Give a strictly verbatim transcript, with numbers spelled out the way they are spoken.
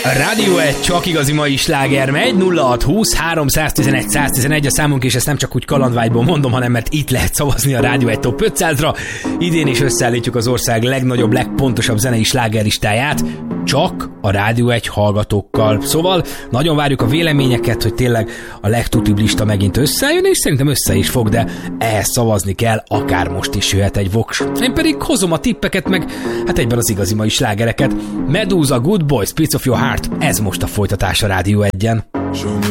Rádió egy csak igazi mai sláger megy, nulla hat húsz három tizenegy száz tizenegy a számunk, és ezt nem csak úgy kalandvágyból mondom, hanem mert itt lehet szavazni a Rádió egy Top ötszázra. Idén is összeállítjuk az ország legnagyobb, legpontosabb zenei slágerlistáját, csak a Rádió egy hallgatókkal. Szóval nagyon várjuk a véleményeket, hogy tényleg a legtutibb lista megint összejön, és szerintem össze is fog, de ehhez szavazni kell, akár most is jöhet egy voks. Én pedig hozom a tippeket, meg hát egyben az igazi mai slágereket. Medusa, Good Boys, Piece of Your Heart, ez most a folytatás a Rádió egyen. Show me